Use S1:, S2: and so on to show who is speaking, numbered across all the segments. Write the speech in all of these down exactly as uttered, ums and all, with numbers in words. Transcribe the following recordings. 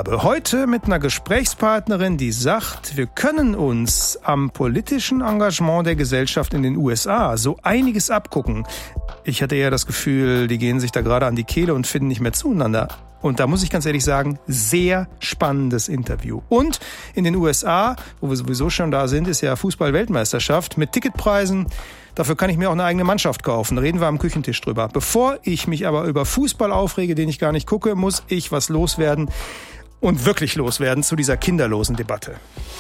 S1: habe. Heute mit einer Gesprächspartnerin, die sagt, wir können uns am politischen Engagement der Gesellschaft in den U S A so einiges abgucken. Ich hatte eher das Gefühl, die gehen sich da gerade an die Kehle und finden nicht mehr zueinander. Und da muss ich ganz ehrlich sagen, sehr spannendes Interview. Und in den U S A, wo wir sowieso schon da sind, ist ja Fußball-Weltmeisterschaft mit Ticketpreisen. Dafür kann ich mir auch eine eigene Mannschaft kaufen. Da reden wir am Küchentisch drüber. Bevor ich mich aber über Fußball aufrege, den ich gar nicht gucke, muss ich was loswerden. Und wirklich loswerden zu dieser kinderlosen Debatte.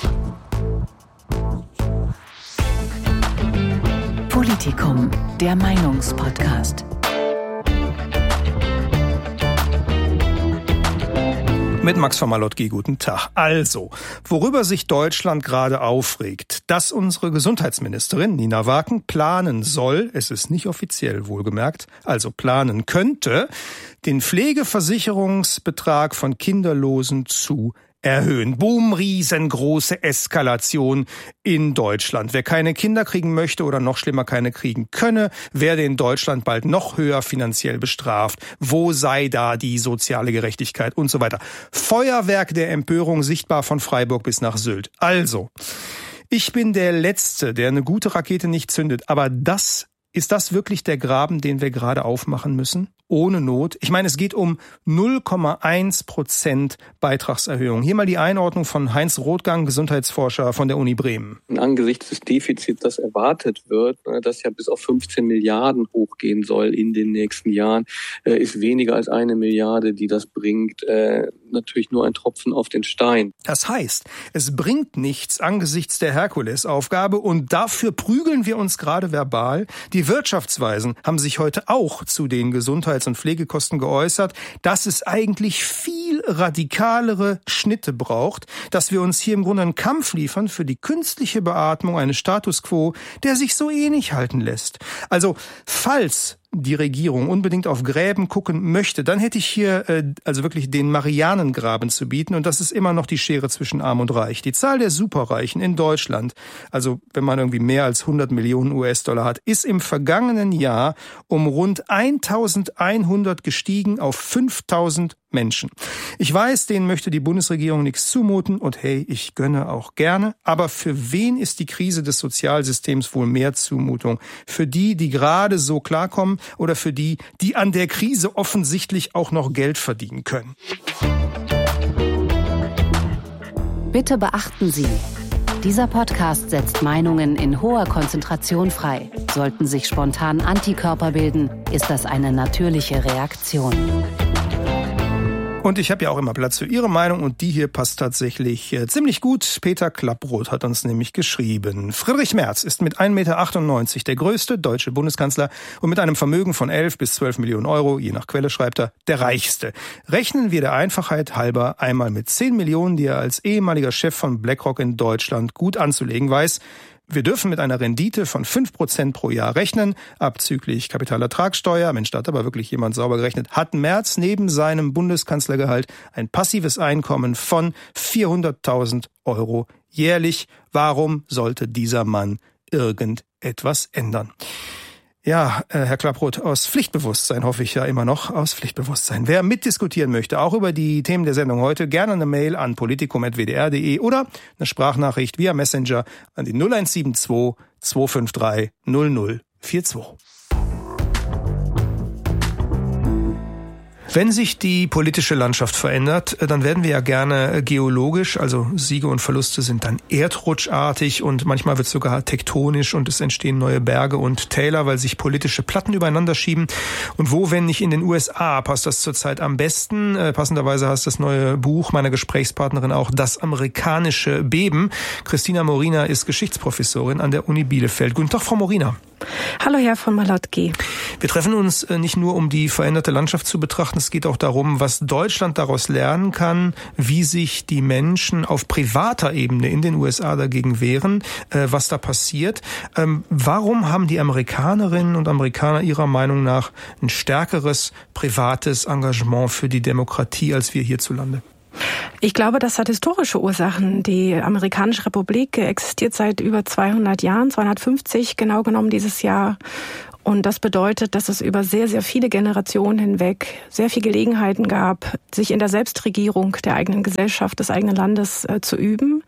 S2: Politikum, der Meinungspodcast.
S1: Mit Max von Malotki, guten Tag. Also, worüber sich Deutschland gerade aufregt, dass unsere Gesundheitsministerin Nina Waken planen soll, es ist nicht offiziell wohlgemerkt, also planen könnte, den Pflegeversicherungsbetrag von Kinderlosen zu erhöhen. Boom, riesengroße Eskalation in Deutschland. Wer keine Kinder kriegen möchte oder noch schlimmer keine kriegen könne, werde in Deutschland bald noch höher finanziell bestraft. Wo sei da die soziale Gerechtigkeit und so weiter. Feuerwerk der Empörung sichtbar von Freiburg bis nach Sylt. Also, ich bin der Letzte, der eine gute Rakete nicht zündet, aber das ist das wirklich der Graben, den wir gerade aufmachen müssen? Ohne Not. Ich meine, es geht um null Komma eins Prozent Beitragserhöhung. Hier mal die Einordnung von Heinz Rothgang, Gesundheitsforscher von der Uni Bremen.
S3: Angesichts des Defizits, das erwartet wird, das ja bis auf fünfzehn Milliarden hochgehen soll in den nächsten Jahren, ist weniger als eine Milliarde, die das bringt, natürlich nur ein Tropfen auf den Stein.
S1: Das heißt, es bringt nichts angesichts der Herkulesaufgabe und dafür prügeln wir uns gerade verbal. Die Wirtschaftsweisen haben sich heute auch zu den Gesundheits- und Pflegekosten geäußert, dass es eigentlich viel radikalere Schnitte braucht, dass wir uns hier im Grunde einen Kampf liefern für die künstliche Beatmung eines Status quo, der sich so eh nicht halten lässt. Also, falls die Regierung unbedingt auf Gräben gucken möchte, dann hätte ich hier äh, also wirklich den Marianengraben zu bieten und das ist immer noch die Schere zwischen Arm und Reich. Die Zahl der Superreichen in Deutschland, also wenn man irgendwie mehr als hundert Millionen U S-Dollar hat, ist im vergangenen Jahr um rund eintausendeinhundert gestiegen auf fünftausend Menschen. Ich weiß, denen möchte die Bundesregierung nichts zumuten und hey, ich gönne auch gerne, aber für wen ist die Krise des Sozialsystems wohl mehr Zumutung? Für die, die gerade so klarkommen oder für die, die an der Krise offensichtlich auch noch Geld verdienen können?
S2: Bitte beachten Sie, dieser Podcast setzt Meinungen in hoher Konzentration frei. Sollten sich spontan Antikörper bilden, ist das eine natürliche Reaktion.
S1: Und ich habe ja auch immer Platz für Ihre Meinung und die hier passt tatsächlich äh, ziemlich gut. Peter Klapproth hat uns nämlich geschrieben. Friedrich Merz ist mit ein Komma achtundneunzig Meter der größte deutsche Bundeskanzler und mit einem Vermögen von elf bis zwölf Millionen Euro, je nach Quelle schreibt er, der reichste. Rechnen wir der Einfachheit halber einmal mit zehn Millionen, die er als ehemaliger Chef von BlackRock in Deutschland gut anzulegen weiß. Wir dürfen mit einer Rendite von fünf Prozent pro Jahr rechnen, abzüglich Kapitalertragssteuer. Mensch, da hat aber wirklich jemand sauber gerechnet. Hat Merz neben seinem Bundeskanzlergehalt ein passives Einkommen von vierhunderttausend Euro jährlich. Warum sollte dieser Mann irgendetwas ändern? Ja, äh, Herr Klapproth, aus Pflichtbewusstsein hoffe ich ja immer noch, aus Pflichtbewusstsein. Wer mitdiskutieren möchte, auch über die Themen der Sendung heute, gerne eine Mail an politikum punkt w d r punkt d e oder eine Sprachnachricht via Messenger an die null eins sieben zwei zwei fünf drei null null vier zwei. Wenn sich die politische Landschaft verändert, dann werden wir ja gerne geologisch, also Siege und Verluste sind dann erdrutschartig und manchmal wird es sogar tektonisch und es entstehen neue Berge und Täler, weil sich politische Platten übereinander schieben. Und wo, wenn nicht in den U S A, passt das zurzeit am besten? Äh, passenderweise heißt das neue Buch meiner Gesprächspartnerin auch Das amerikanische Beben. Christina Morina ist Geschichtsprofessorin an der Uni Bielefeld. Guten Tag, Frau Morina.
S4: Hallo, Herr von Malotki.
S1: Wir treffen uns nicht nur, um die veränderte Landschaft zu betrachten, es geht auch darum, was Deutschland daraus lernen kann, wie sich die Menschen auf privater Ebene in den U S A dagegen wehren, was da passiert. Warum haben die Amerikanerinnen und Amerikaner Ihrer Meinung nach ein stärkeres privates Engagement für die Demokratie als wir hierzulande?
S4: Ich glaube, das hat historische Ursachen. Die amerikanische Republik existiert seit über zweihundert Jahren, zweihundertfünfzig genau genommen dieses Jahr. Und das bedeutet, dass es über sehr, sehr viele Generationen hinweg sehr viele Gelegenheiten gab, sich in der Selbstregierung der eigenen Gesellschaft, des eigenen Landes äh, zu üben.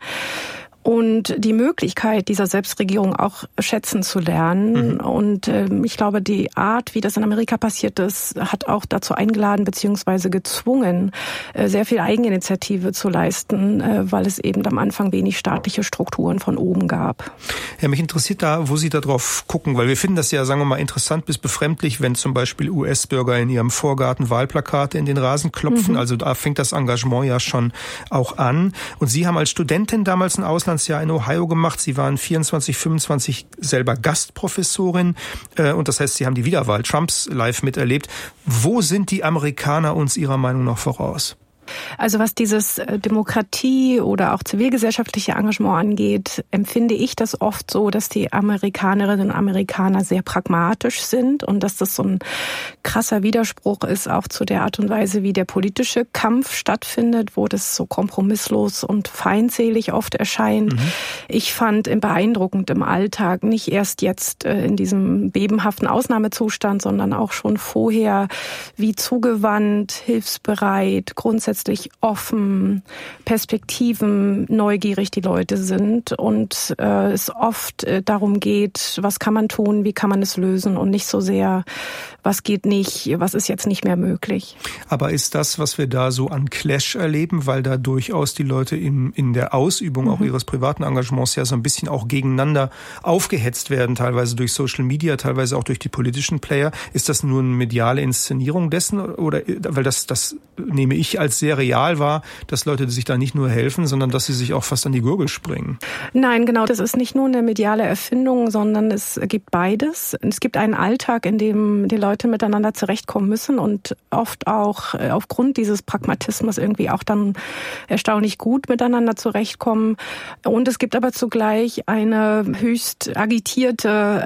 S4: Und die Möglichkeit dieser Selbstregierung auch schätzen zu lernen. Mhm. Und äh, ich glaube, die Art, wie das in Amerika passiert ist, hat auch dazu eingeladen bzw. gezwungen, äh, sehr viel Eigeninitiative zu leisten, äh, weil es eben am Anfang wenig staatliche Strukturen von oben gab.
S1: Ja, mich interessiert da, wo Sie da drauf gucken, weil wir finden das ja, sagen wir mal, interessant bis befremdlich, wenn zum Beispiel U S-Bürger in ihrem Vorgarten Wahlplakate in den Rasen klopfen. Mhm. Also da fängt das Engagement ja schon auch an. Und Sie haben als Studentin damals ein Ausland Jahr in Ohio gemacht. Sie waren vierundzwanzig, fünfundzwanzig selber Gastprofessorin. Und das heißt, Sie haben die Wiederwahl Trumps live miterlebt. Wo sind die Amerikaner uns Ihrer Meinung nach voraus?
S4: Also was dieses Demokratie oder auch zivilgesellschaftliche Engagement angeht, empfinde ich das oft so, dass die Amerikanerinnen und Amerikaner sehr pragmatisch sind und dass das so ein krasser Widerspruch ist auch zu der Art und Weise, wie der politische Kampf stattfindet, wo das so kompromisslos und feindselig oft erscheint. Mhm. Ich fand beeindruckend im Alltag, nicht erst jetzt in diesem bebenhaften Ausnahmezustand, sondern auch schon vorher, wie zugewandt, hilfsbereit, grundsätzlich offen, Perspektiven, neugierig die Leute sind und äh, es oft äh, darum geht, was kann man tun, wie kann man es lösen und nicht so sehr, was geht nicht, was ist jetzt nicht mehr möglich.
S1: Aber ist das, was wir da so an Clash erleben, weil da durchaus die Leute in, in der Ausübung mhm. auch ihres privaten Engagements ja so ein bisschen auch gegeneinander aufgehetzt werden, teilweise durch Social Media, teilweise auch durch die politischen Player, ist das nur eine mediale Inszenierung dessen oder, weil das, das nehme ich als sehr real war, dass Leute sich da nicht nur helfen, sondern dass sie sich auch fast an die Gurgel springen.
S4: Nein, genau. Das ist nicht nur eine mediale Erfindung, sondern es gibt beides. Es gibt einen Alltag, in dem die Leute miteinander zurechtkommen müssen und oft auch aufgrund dieses Pragmatismus irgendwie auch dann erstaunlich gut miteinander zurechtkommen. Und es gibt aber zugleich eine höchst agitierte,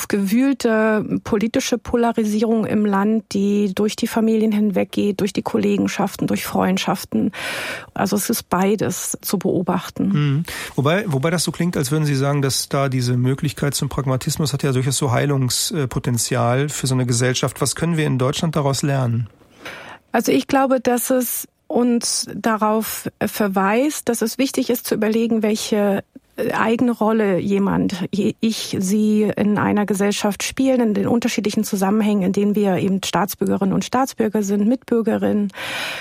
S4: aufgewühlte politische Polarisierung im Land, die durch die Familien hinweggeht, durch die Kollegenschaften, durch Freundschaften. Also es ist beides zu beobachten.
S1: Mhm. Wobei, wobei das so klingt, als würden Sie sagen, dass da diese Möglichkeit zum Pragmatismus hat ja durchaus so Heilungspotenzial für so eine Gesellschaft. Was können wir in Deutschland daraus lernen?
S4: Also ich glaube, dass es uns darauf verweist, dass es wichtig ist zu überlegen, welche eigene Rolle jemand, ich, sie in einer Gesellschaft spielen, in den unterschiedlichen Zusammenhängen, in denen wir eben Staatsbürgerinnen und Staatsbürger sind, Mitbürgerinnen.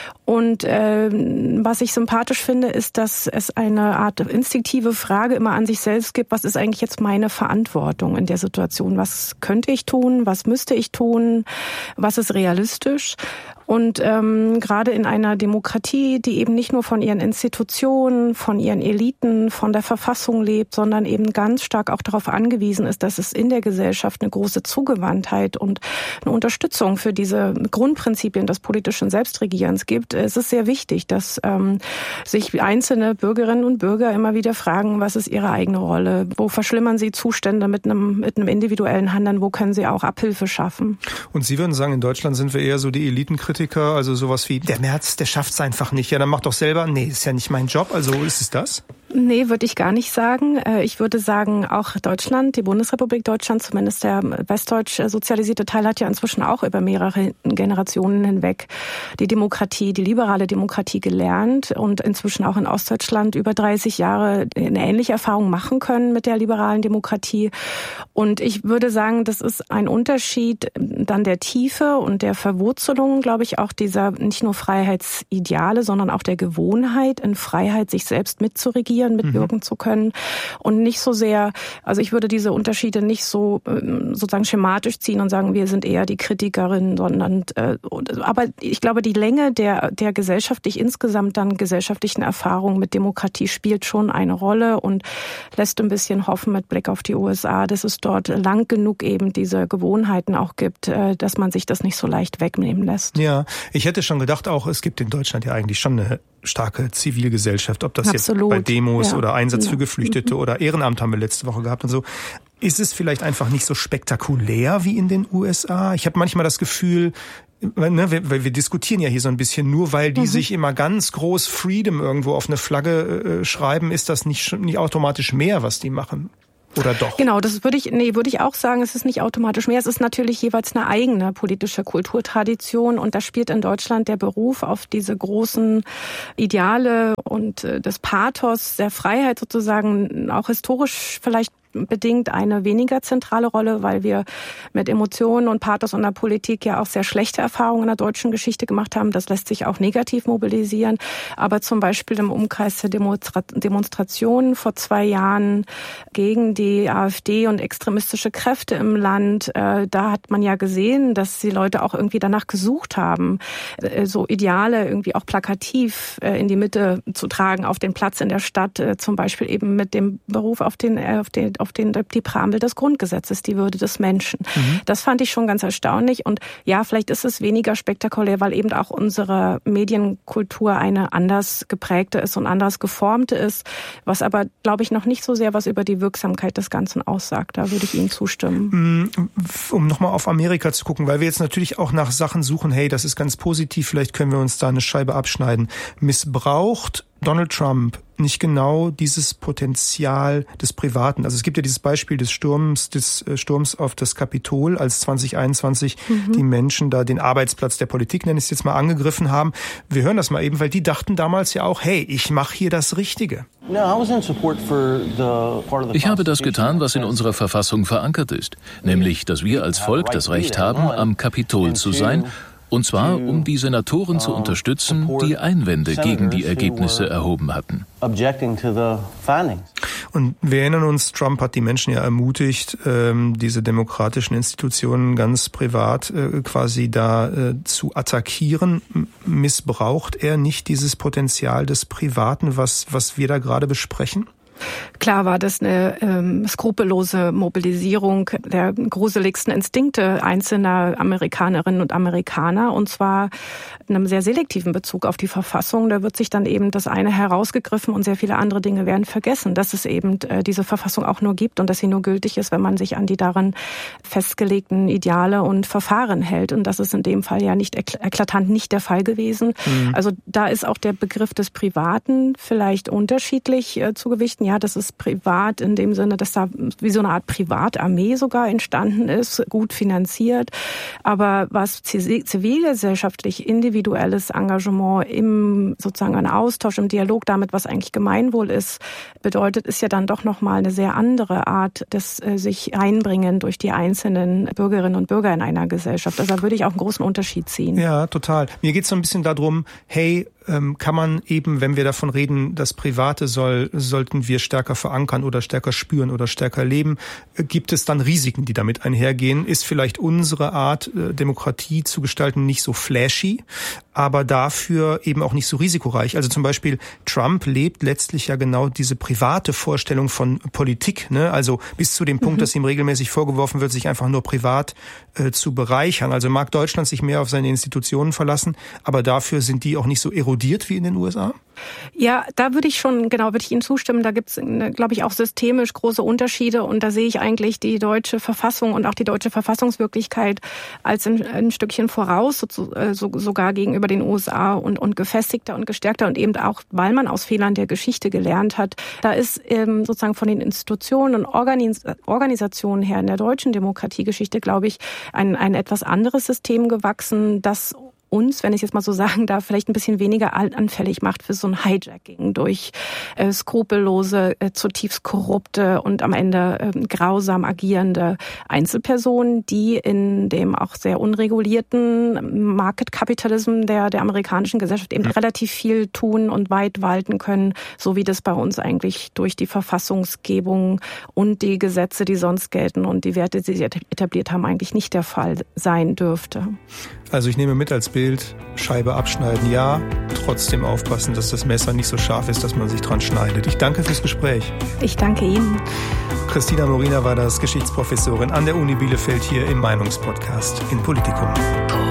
S4: Und äh, was ich sympathisch finde, ist, dass es eine Art instinktive Frage immer an sich selbst gibt, was ist eigentlich jetzt meine Verantwortung in der Situation? Was könnte ich tun? Was müsste ich tun? Was ist realistisch? Und ähm, gerade in einer Demokratie, die eben nicht nur von ihren Institutionen, von ihren Eliten, von der Verfassung lebt, sondern eben ganz stark auch darauf angewiesen ist, dass es in der Gesellschaft eine große Zugewandtheit und eine Unterstützung für diese Grundprinzipien des politischen Selbstregierens gibt. Es ist sehr wichtig, dass ähm, sich einzelne Bürgerinnen und Bürger immer wieder fragen, was ist ihre eigene Rolle? Wo verschlimmern sie Zustände mit einem, mit einem individuellen Handeln? Wo können sie auch Abhilfe schaffen?
S1: Und Sie würden sagen, in Deutschland sind wir eher so die Elitenkritiker, also sowas wie, der Merz, der schafft's einfach nicht. Ja, dann mach doch selber. Nee, ist ja nicht mein Job. Also ist es das?
S4: Nee, würde ich gar nicht sagen. Ich würde sagen, auch Deutschland, die Bundesrepublik Deutschland, zumindest der westdeutsch sozialisierte Teil, hat ja inzwischen auch über mehrere Generationen hinweg die Demokratie, die liberale Demokratie gelernt und inzwischen auch in Ostdeutschland über dreißig Jahre eine ähnliche Erfahrung machen können mit der liberalen Demokratie. Und ich würde sagen, das ist ein Unterschied dann der Tiefe und der Verwurzelung, glaube ich, auch dieser nicht nur Freiheitsideale, sondern auch der Gewohnheit, in Freiheit sich selbst mitzuregieren, mitwirken mhm. zu können und nicht so sehr, also ich würde diese Unterschiede nicht so sozusagen schematisch ziehen und sagen, wir sind eher die Kritikerinnen, sondern äh, aber ich glaube, die Länge der der gesellschaftlich insgesamt dann gesellschaftlichen Erfahrung mit Demokratie spielt schon eine Rolle und lässt ein bisschen hoffen mit Blick auf die U S A, dass es dort lang genug eben diese Gewohnheiten auch gibt, äh, dass man sich das nicht so leicht wegnehmen lässt.
S1: Ja, ich hätte schon gedacht auch, es gibt in Deutschland ja eigentlich schon eine starke Zivilgesellschaft, ob das
S4: Absolut.
S1: jetzt bei Demos ja. oder Einsatz
S4: ja.
S1: für Geflüchtete
S4: mhm.
S1: oder Ehrenamt haben wir letzte Woche gehabt und so. Ist es vielleicht einfach nicht so spektakulär wie in den U S A? Ich habe manchmal das Gefühl, ne, weil wir diskutieren ja hier so ein bisschen, nur weil die mhm. sich immer ganz groß Freedom irgendwo auf eine Flagge äh, schreiben, ist das nicht, nicht automatisch mehr, was die machen. Oder doch?
S4: Genau, das würde ich, nee, würde ich auch sagen, es ist nicht automatisch mehr. Es ist natürlich jeweils eine eigene politische Kulturtradition und da spielt in Deutschland der Beruf auf diese großen Ideale und äh, des Pathos der Freiheit sozusagen auch historisch vielleicht bedingt eine weniger zentrale Rolle, weil wir mit Emotionen und Pathos und der Politik ja auch sehr schlechte Erfahrungen in der deutschen Geschichte gemacht haben. Das lässt sich auch negativ mobilisieren. Aber zum Beispiel im Umkreis der Demonstra- Demonstrationen vor zwei Jahren gegen die AfD und extremistische Kräfte im Land, äh, da hat man ja gesehen, dass die Leute auch irgendwie danach gesucht haben, äh, so Ideale irgendwie auch plakativ äh, in die Mitte zu tragen, auf den Platz in der Stadt, äh, zum Beispiel eben mit dem Beruf auf den, äh, auf den auf den, die Präambel des Grundgesetzes, die Würde des Menschen. Mhm. Das fand ich schon ganz erstaunlich. Und ja, vielleicht ist es weniger spektakulär, weil eben auch unsere Medienkultur eine anders geprägte ist und anders geformte ist, was aber, glaube ich, noch nicht so sehr was über die Wirksamkeit des Ganzen aussagt. Da würde ich Ihnen zustimmen.
S1: Um nochmal auf Amerika zu gucken, weil wir jetzt natürlich auch nach Sachen suchen, hey, das ist ganz positiv, vielleicht können wir uns da eine Scheibe abschneiden. Missbraucht Donald Trump nicht genau dieses Potenzial des Privaten? Also es gibt ja dieses Beispiel des Sturms, des Sturms auf das Kapitol, als zwanzig einundzwanzig mhm. die Menschen da den Arbeitsplatz der Politik, nenne ich es jetzt mal, angegriffen haben. Wir hören das mal eben, weil die dachten damals ja auch, hey, ich mache hier das Richtige.
S5: Ich habe das getan, was in unserer Verfassung verankert ist, nämlich, dass wir als Volk das Recht haben, am Kapitol zu sein, und zwar, um die Senatoren zu unterstützen, die Einwände gegen die Ergebnisse erhoben hatten.
S1: Und wir erinnern uns, Trump hat die Menschen ja ermutigt, diese demokratischen Institutionen ganz privat quasi da zu attackieren. Missbraucht er nicht dieses Potenzial des Privaten, was, was wir da gerade besprechen?
S4: Klar war das eine ähm, skrupellose Mobilisierung der gruseligsten Instinkte einzelner Amerikanerinnen und Amerikaner, und zwar in einem sehr selektiven Bezug auf die Verfassung. Da wird sich dann eben das eine herausgegriffen und sehr viele andere Dinge werden vergessen, dass es eben äh, diese Verfassung auch nur gibt und dass sie nur gültig ist, wenn man sich an die darin festgelegten Ideale und Verfahren hält. Und das ist in dem Fall ja nicht eklatant nicht der Fall gewesen. Mhm. Also da ist auch der Begriff des Privaten vielleicht unterschiedlich äh, zu gewichten. Ja, das ist privat in dem Sinne, dass da wie so eine Art Privatarmee sogar entstanden ist, gut finanziert. Aber was zivilgesellschaftlich individuelles Engagement im sozusagen ein Austausch, im Dialog damit, was eigentlich Gemeinwohl ist, bedeutet, ist ja dann doch nochmal eine sehr andere Art des äh, sich einbringen durch die einzelnen Bürgerinnen und Bürger in einer Gesellschaft. Also da würde ich auch einen großen Unterschied ziehen.
S1: Ja, total. Mir geht es so ein bisschen darum, hey, kann man eben, wenn wir davon reden, das Private soll, sollten wir stärker verankern oder stärker spüren oder stärker leben, gibt es dann Risiken, die damit einhergehen? Ist vielleicht unsere Art, Demokratie zu gestalten, nicht so flashy, aber dafür eben auch nicht so risikoreich? Also zum Beispiel Trump lebt letztlich ja genau diese private Vorstellung von Politik, ne? Also bis zu dem Punkt, mhm. dass ihm regelmäßig vorgeworfen wird, sich einfach nur privat äh, zu bereichern. Also mag Deutschland sich mehr auf seine Institutionen verlassen, aber dafür sind die auch nicht so erodiert wie in den U S A?
S4: Ja, da würde ich schon, genau, würde ich Ihnen zustimmen. Da gibt es, glaube ich, auch systemisch große Unterschiede. Und da sehe ich eigentlich die deutsche Verfassung und auch die deutsche Verfassungswirklichkeit als ein, ein Stückchen voraus, so, so, sogar gegenüber den U S A und, und gefestigter und gestärkter. Und eben auch, weil man aus Fehlern der Geschichte gelernt hat. Da ist ähm, sozusagen von den Institutionen und Organis- Organisationen her in der deutschen Demokratiegeschichte, glaube ich, ein, ein etwas anderes System gewachsen, das uns, wenn ich jetzt mal so sagen darf, vielleicht ein bisschen weniger anfällig macht für so ein Hijacking durch äh, skrupellose, äh, zutiefst korrupte und am Ende äh, grausam agierende Einzelpersonen, die in dem auch sehr unregulierten Market Capitalism der, der amerikanischen Gesellschaft eben mhm. relativ viel tun und weit walten können, so wie das bei uns eigentlich durch die Verfassungsgebung und die Gesetze, die sonst gelten und die Werte, die sie etabliert haben, eigentlich nicht der Fall sein dürfte.
S1: Also ich nehme mit als Bild, Scheibe abschneiden, ja, trotzdem aufpassen, dass das Messer nicht so scharf ist, dass man sich dran schneidet. Ich danke fürs Gespräch.
S4: Ich danke Ihnen.
S1: Christina Morina war das, Geschichtsprofessorin an der Uni Bielefeld hier im Meinungspodcast in Politikum.